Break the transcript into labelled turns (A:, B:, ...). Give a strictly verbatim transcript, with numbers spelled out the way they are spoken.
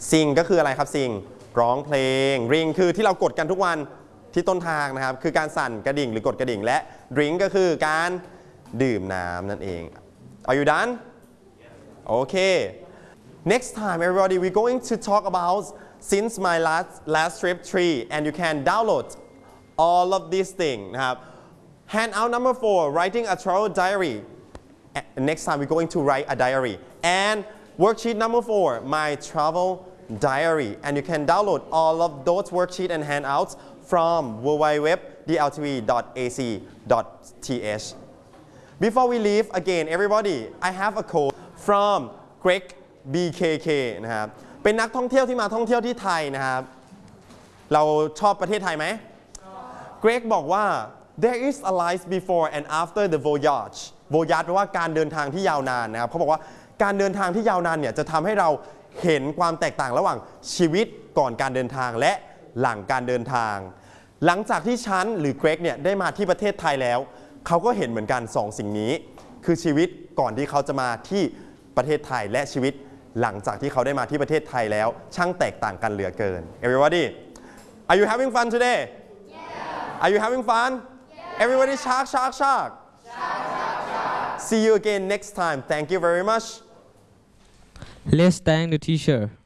A: sing ก็คืออะไรครับ sing ร้องเพลง ring คือที่เรากดกันทุกวันที่ต้นทางนะครับคือการสั่นกระดิ่งหรือกดกระดิ่งและ drink ก็คือการดื่มน้ำนั่นเอง Are you done? Okay. Next time, everybody, we're going to talk about since my last last trip three, and you can download all of these things นะครับ Handout number four, writing a travel diary. Next time, we're going to write a diary. And worksheet number four, my travel diary. And you can download all of those worksheets and handouts from w w w dot d l t v dot a c dot t h. Before we leave, again, everybody, I have a quote from Greg บี เค เค นะครับเป็นนักท่องเที่ยวที่มาท่องเที่ยวที่ไทยนะครับเราชอบประเทศไทยไหม Greg บอกว่า there is a life before and after the voyage voyage แปลว่าการเดินทางที่ยาวนานนะครับเขาบอกว่าการเดินทางที่ยาวนานเนี่ยจะทำให้เราเห็นความแตกต่างระหว่างชีวิตก่อนการเดินทางและหลังการเดินทางหลังจากที่ฉันหรือ Greg เนี่ยได้มาที่ประเทศไทยแล้วเขาก็เห็นเหมือนกันสองสิ่งนี้คือชีวิตก่อนที่เขาจะมาที่ประเทศไทยและชีวิตหลังจากที่เขาได้มาที่ประเทศไทยแล้วช่างแตกต่างกันเหลือเกิน Everybody Are you having fun today? Yeah. Are you having fun? Yeah. Everybody shark shark shark. Shark shark shark. See you again next time. Thank you very much.
B: Let's thank the teacher.